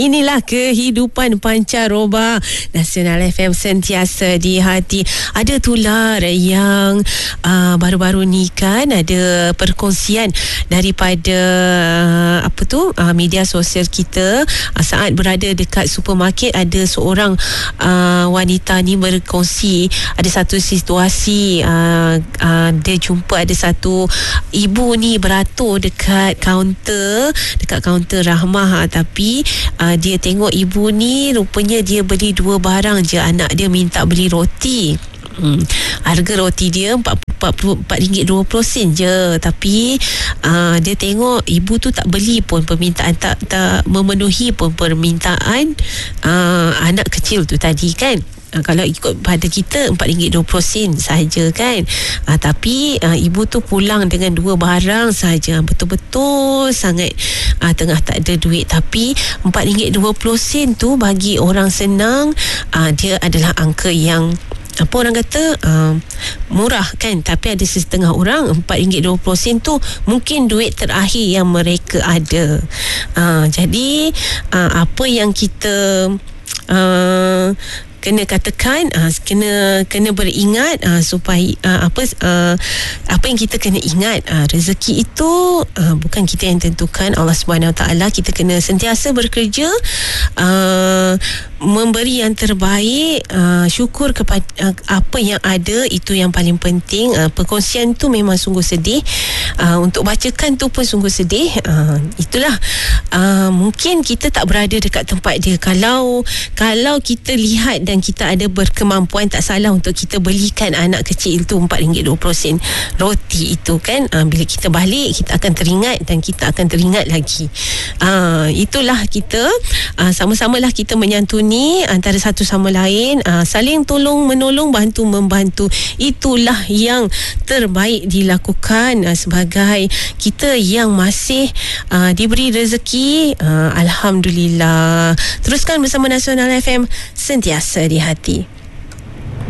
Inilah kehidupan pancaroba. Nasional FM sentiasa di hati. Ada tular yang baru-baru ni kan ada perkongsian daripada media sosial kita. Saat berada dekat supermarket, ada seorang wanita ni berkongsi ada satu situasi. Dia jumpa ada satu ibu ni beratur dekat kaunter Rahmah, tapi dia tengok ibu ni rupanya dia beli 2 barang je. Anak dia minta beli roti. Harga roti dia RM44.20 je, tapi dia tengok ibu tu tak beli pun permintaan, tak memenuhi pun permintaan anak kecil tu tadi kan. Kalau ikut pada kita RM4.20 sahaja kan. Tapi ibu tu pulang dengan 2 barang sahaja. Betul-betul sangat tengah tak ada duit. Tapi RM4.20 tu bagi orang senang, dia adalah angka yang apa orang kata murah kan. Tapi ada setengah orang RM4.20 tu mungkin duit terakhir yang mereka ada. Jadi apa yang kita kena katakan, kena beringat supaya apa yang kita kena ingat, rezeki itu bukan kita yang tentukan, Allah Subhanahu Wa Taala. Kita kena sentiasa bekerja, memberi yang terbaik, syukur kepada apa yang ada, itu yang paling penting. Perkongsian tu memang sungguh sedih, untuk bacakan tu pun sungguh sedih. Itulah, mungkin kita tak berada dekat tempat dia. Kalau kita lihat dan kita ada berkemampuan, tak salah untuk kita belikan anak kecil itu RM4.20 roti itu kan. Bila kita balik, kita akan teringat dan kita akan teringat lagi. Itulah kita, sama-samalah kita menyantuni antara satu sama lain, saling tolong menolong, bantu membantu. Itulah yang terbaik dilakukan sebagai kita yang masih diberi rezeki. Alhamdulillah. Teruskan bersama Nasional FM, sentiasa di hati.